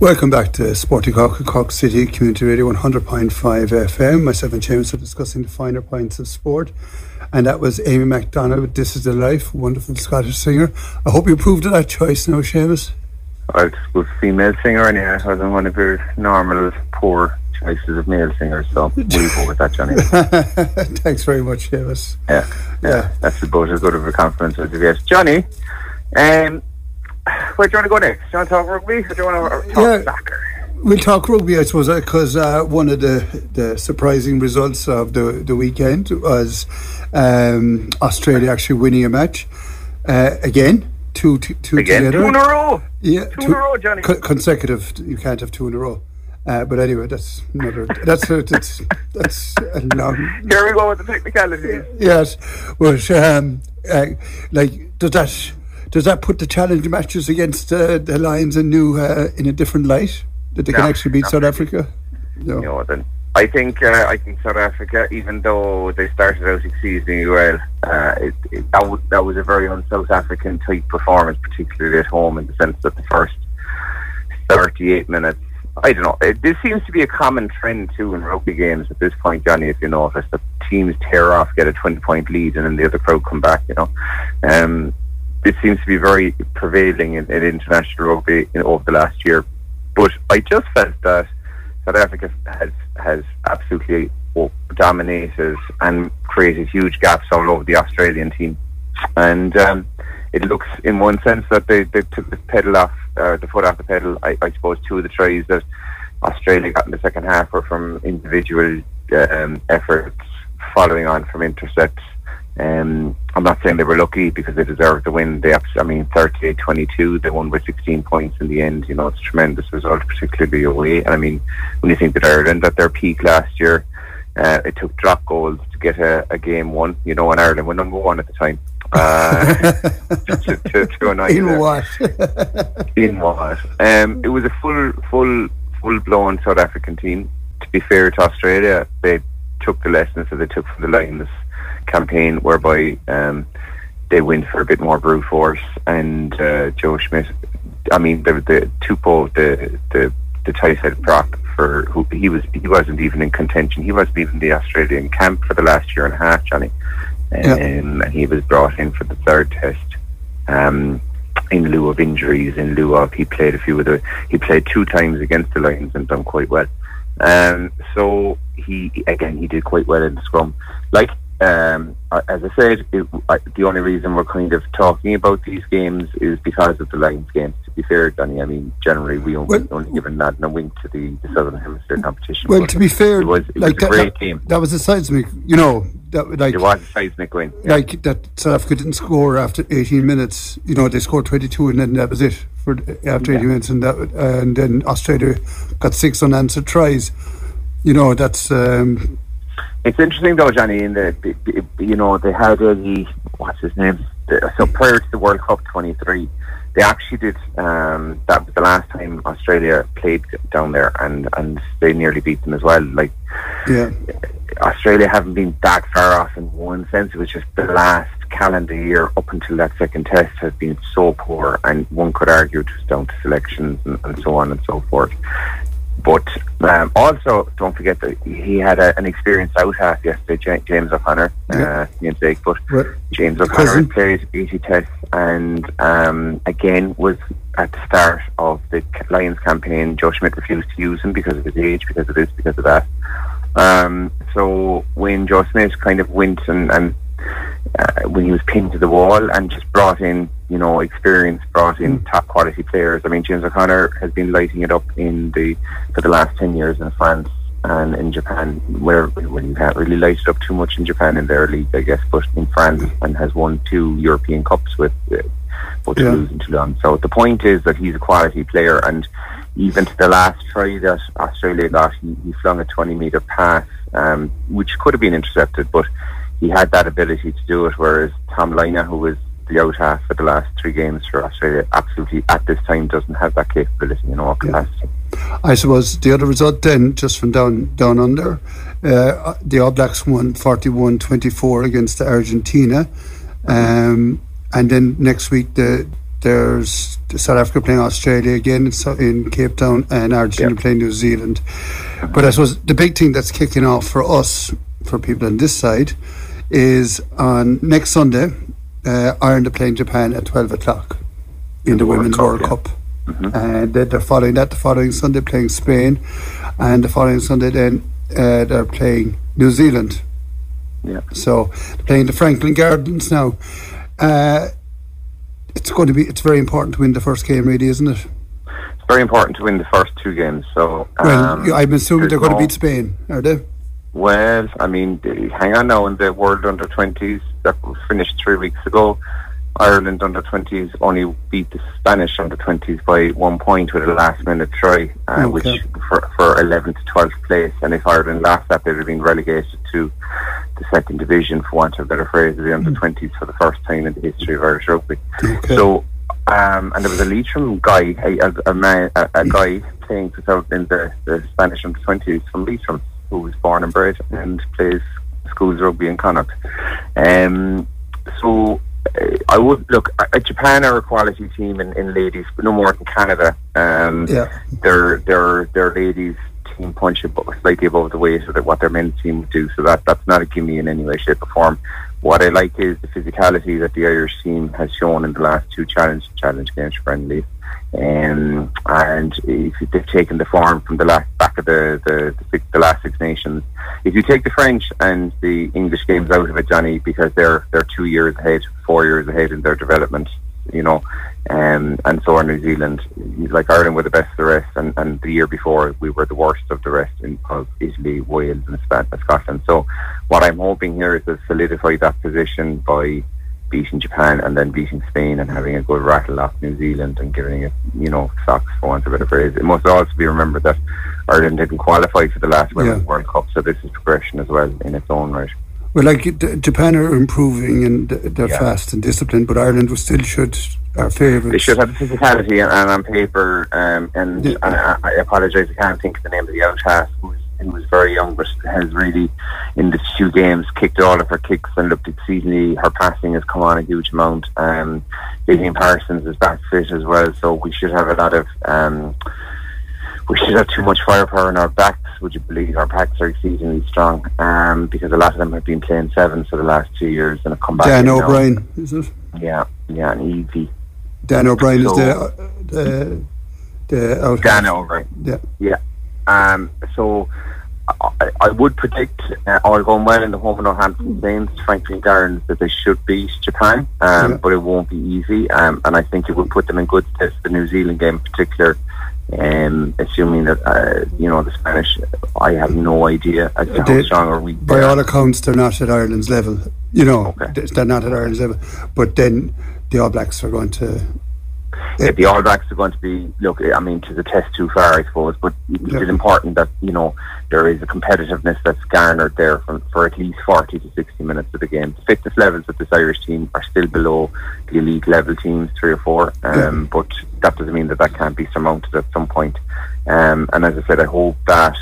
Welcome back to Sporting Cork, Cork City Community Radio 100.5 FM. Myself and James are discussing the finer points of sport. And that was Amy MacDonald with This Is the Life, wonderful Scottish singer. I hope you approved of that choice now, Seamus. Well, it's a good female singer, and I wasn't one of your normal poor choices of male singers, so we'll go with that, Johnny. Thanks very much, Seamus. Yeah. That's about as good of a compliment as you get. Johnny, where do you want to go next? Do you want to talk rugby or do you want to talk soccer? We'll talk rugby, I suppose, because one of the surprising results of the weekend was Australia actually winning a match again. Two again, together. 2 in a row. Yeah, two in a row, Johnny. Consecutive. You can't have 2 in a row. But anyway, that's another. That's a long. Here we go with the technicalities. Yes, but does that put the challenge matches against the Lions in a different light? That they can actually beat South Africa? No, then I think South Africa, even though they started out exceedingly well, that was a very un-South African type performance, particularly at home, in the sense that the first 38 minutes, I don't know, this seems to be a common trend too in rugby games at this point, Johnny, if you notice, that teams tear off, get a 20-point lead, and then the other crowd come back, It seems to be very prevailing in international rugby over the last year. But I just felt that South Africa has absolutely dominated and created huge gaps all over the Australian team. And it looks, in one sense, that they took the foot off the pedal. I suppose 2 of the tries that Australia got in the second half were from individual efforts following on from intercepts. I'm not saying they were lucky because they deserved the win. 38-22, they won by 16 points in the end. It's a tremendous result, particularly away. And when you think that Ireland at their peak last year, it took drop goals to get a game won. And Ireland were number 1 at the time. to annoy in what? In what? It was a full-blown South African team. To be fair to Australia, they took the lessons that they took from the Lions campaign, whereby they went for a bit more brute force, and Joe Schmidt, the Tupou, the tight head prop, for who he wasn't even in contention. He wasn't even in the Australian camp for the last year and a half, Johnny. And he was brought in for the third test in lieu of injuries, he played 2 times against the Lions and done quite well. So he did quite well in the scrum. As I said, the only reason we're kind of talking about these games is because of the Lions games. To be fair, Danny, generally we only give a nod and a wink to the Southern Hemisphere competition. Well, to be fair, it was a great game. That was a seismic, it was a seismic win. Yeah. That South Africa didn't score after 18 minutes. They scored 22, and then that was it after 18 minutes, and then Australia got 6 unanswered tries. That's. It's interesting though, Johnny, in they had what's his name? So prior to the World Cup 23, they actually did. That was the last time Australia played down there, and they nearly beat them as well. Australia haven't been that far off in one sense. It was just the last calendar year up until that second test has been so poor, and one could argue it was down to selections and so on and so forth. But also, don't forget that he had an experienced out half yesterday, James O'Connor, namesake, but James O'Connor had played 80 tests, and again was at the start of the Lions campaign. Joe Schmidt refused to use him because of his age, because of this, because of that. So when Joe Schmidt kind of went and when he was pinned to the wall and just brought in, experience, brought in top quality players. James O'Connor has been lighting it up for the last 10 years in France and in Japan, where you can't really light it up too much in Japan in their league, I guess, but in France, and has won 2 European Cups with both Toulouse and Toulon. So the point is that he's a quality player, and even to the last try that Australia got, he flung a 20-metre pass, which could have been intercepted, but he had that ability to do it, whereas Tom Lynagh, who was the out half for the last 3 games for Australia, absolutely at this time doesn't have that capability in all capacity. I suppose the other result then, just from down under, the All Blacks won 41-24 against Argentina, and then next week the there's South Africa playing Australia again in Cape Town, and Argentina playing New Zealand. But I suppose the big thing that's kicking off for us, for people on this side, is on next Sunday, Ireland are playing Japan at 12 o'clock in the Women's World Cup. And they're following that the following Sunday playing Spain, and the following Sunday then they're playing New Zealand. So they're playing the Franklin Gardens now. It's very important to win the first game, really, isn't it? It's very important to win the first two games. So I'm assuming they're going to beat Spain, are they? Well, I mean, hang on now. In the World Under-20s that was finished 3 weeks ago, Ireland Under-20s only beat the Spanish Under-20s by 1 point with a last-minute try, which for 11th to 12th place. And if Ireland lost that, they'd have been relegated to the second division, for want of a better phrase, of the Under-20s for the first time in the history of Irish rugby. So, and there was a Leitrim guy, a guy playing in the Spanish Under-20s from Leitrim, who was born and bred and plays schools rugby in Connacht. So I would look at Japan are a quality team in ladies, but no more than Canada. Their ladies team punch slightly above the weight of what their men's team would do. So that's not a gimme in any way, shape or form. What I like is the physicality that the Irish team has shown in the last two challenge games friendlies. And if they've taken the form from the last Six Nations, if you take the French and the English games out of it, Johnny, because they're 2 years ahead, 4 years ahead in their development, and so are New Zealand. Like Ireland were the best of the rest, and the year before we were the worst of the rest of Italy, Wales, and Scotland. So what I'm hoping here is to solidify that position by beating Japan and then beating Spain and having a good rattle off New Zealand and giving it, socks, for want of a better phrase. It must also be remembered that Ireland didn't qualify for the last Women's World Cup, so this is progression as well in its own right. Well, Japan are improving and they're fast and disciplined, but Ireland are favourites. They should have the physicality, and on paper, and I apologise, I can't think of the name of the outcast who was very young, but has really, in the few games, kicked all of her kicks and looked exceedingly. Her passing has come on a huge amount. Vivian Parsons is back fit as well, so we should have a lot of. We should have too much firepower in our backs. Would you believe our backs are exceedingly strong? Because a lot of them have been playing sevens for the last 2 years and have come back. Dan O'Brien, is it? Yeah, and Evie. Dan O'Brien is the outcast. Dan O'Brien. Yeah. So I would predict, all going well in the home and Northampton games, Franklin Gardens, that they should beat Japan, but it won't be easy. And I think it will put them in good stead for the New Zealand game in particular. Assuming that the Spanish, I have no idea as to how strong or weak. By all accounts, they're not at Ireland's level. They're not at Ireland's level. But then the All Blacks are going to. The All Blacks are going to be, to the test too far, I suppose, but it is important that, there is a competitiveness that's garnered there for at least 40 to 60 minutes of the game. The fitness levels of this Irish team are still below the elite level teams, 3 or 4, but that doesn't mean that can't be surmounted at some point. And as I said, I hope that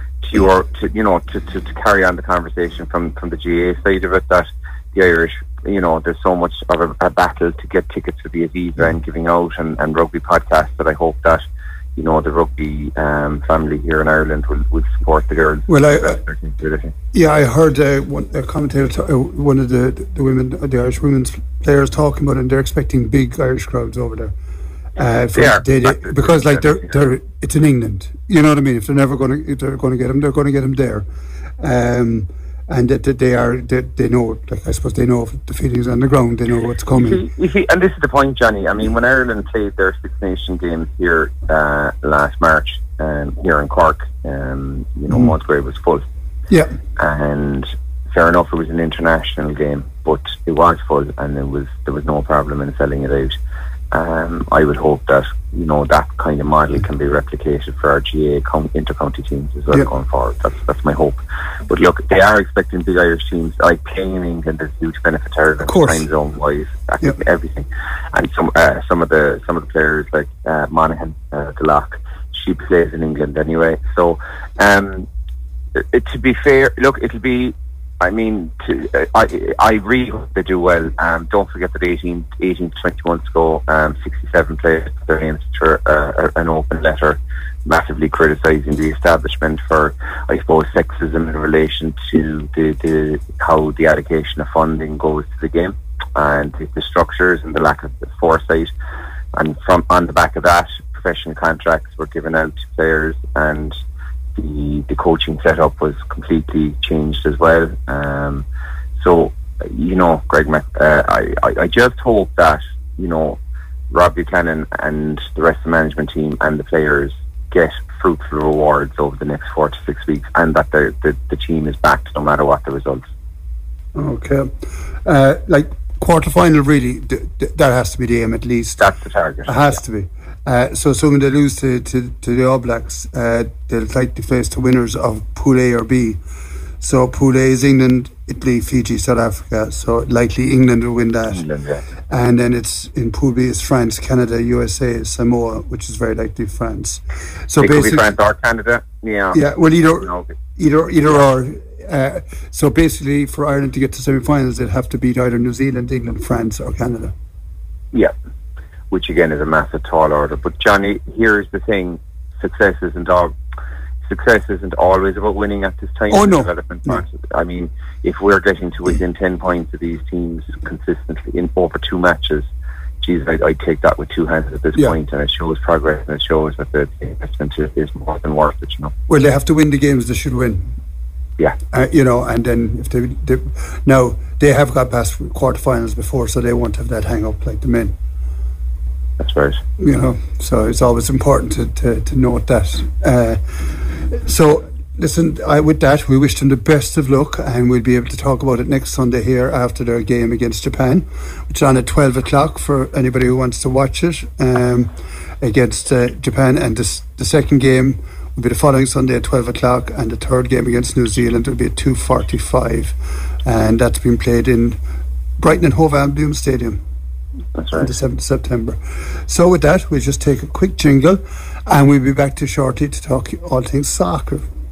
to carry on the conversation from the GA side of it, that the Irish, there's so much of a battle to get tickets for the Aviva and giving out and rugby podcasts, that I hope that the rugby family here in Ireland will support the girls. Well, I heard a commentator, one of the women, the Irish women's players, talking about it, and they're expecting big Irish crowds over there. Because it's in England. You know what I mean? If they're going to get them, they're going to get them there. And that they know, I suppose they know the feelings on the ground, they know what's coming. You see, and this is the point, Johnny. I mean, when Ireland played their Six Nation games here last March, here in Cork, Musgrave was full. Yeah. And fair enough, it was an international game, but it was full, and there was no problem in selling it out. I would hope that that kind of model can be replicated for our GA inter-county teams as well going forward. That's my hope. But look, they are expecting big Irish teams. Like playing in England is a huge benefit to Ireland, time zone wise, everything. And some of the players like Monaghan, the lock, she plays in England anyway. So to be fair, look, it'll be I mean, I really hope they do well. Don't forget that 18 to 20 months ago, 67 players put their names to an open letter, massively criticising the establishment for, I suppose, sexism in relation to the how the allocation of funding goes to the game, and the structures and the lack of foresight. And on the back of that, professional contracts were given out to players, and the coaching setup was completely changed as well. So, Greg, I just hope that, Rob Buchanan and the rest of the management team and the players get fruitful rewards over the next 4 to 6 weeks, and that the team is backed no matter what the results. Okay. Quarter-final, really, that has to be the aim at least. That's the target. It has to be. So assuming they lose to the All Blacks, they'll likely face the winners of Pool A or B. So Pool A is England, Italy, Fiji, South Africa. So likely England will win that. England, yeah. And then it's in Pool B is France, Canada, USA, Samoa, which is very likely France. So it could be France or Canada. Yeah. Yeah. Well, either or. So basically, for Ireland to get to semi-finals, they'd have to beat either New Zealand, England, France, or Canada. Yeah. Which again is a massive tall order. But Johnny, here's the thing: success isn't always about winning at this time. Oh no! Process. I mean, if we're getting to within 10 points of these teams consistently in over 2 matches, geez, I'd take that with 2 hands at this point, and it shows progress, and it shows that the investment is more than worth it. Well, they have to win the games they should win. Yeah. And then if they have got past quarterfinals before, so they won't have that hang up like the men. That's right. So it's always important to note that. So listen, with that, we wish them the best of luck, and we'll be able to talk about it next Sunday here after their game against Japan, which is on at 12 o'clock for anybody who wants to watch it, against Japan. And the second game will be the following Sunday at 12 o'clock, and the third game against New Zealand will be at 2:45, and that's been played in Brighton and Hove Albion Stadium. That's right. On the 7th of September. So with that, we'll just take a quick jingle, and we'll be back to shortly to talk all things soccer.